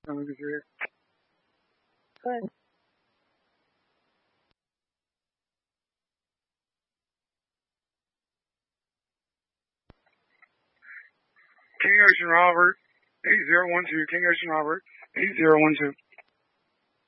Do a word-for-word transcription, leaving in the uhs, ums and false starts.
I'm looking through here. Go ahead. King Ocean Robert, eight zero one two. King Ocean Robert, eight zero one two.